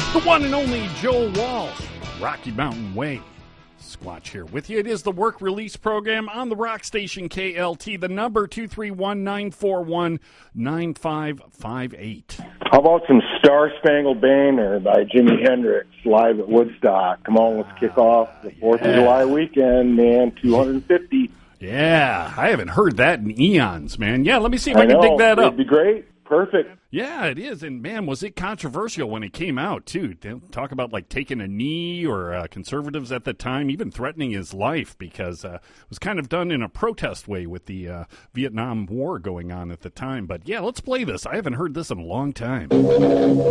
The one and only Joel Walsh, Rocky Mountain Way. Squatch here with you. It is the work release program on the rock station KLT. The number 231-941-9558. How about some Star Spangled Banner by Jimi Hendrix live at Woodstock? Come on, let's kick off the 4th of July weekend, man. 250. Yeah, I haven't heard that in eons, man. Yeah, let me see if I can dig that up. It'd be great. Perfect. Yeah, it is. And, man, was it controversial when it came out, too. Talk about, like, taking a knee or conservatives at the time, even threatening his life because it was kind of done in a protest way with the Vietnam War going on at the time. But, yeah, let's play this. I haven't heard this in a long time.